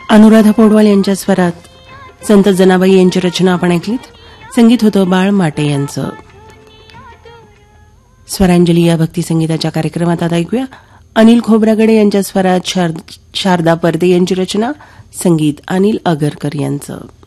अनुराधा पौडवाल यांच्या स्वरात संत जनाबाई यांची रचना आपण ऐकलीत. संगीत होतं बाळ माटे यांचं. स्वरांजली या भक्ती संगीताच्या कार्यक्रमात आता ऐकूया अनिल खोब्रागडे यांच्या स्वरात शारदा परदे यांची रचना, संगीत अनिल अगरकर यांचं.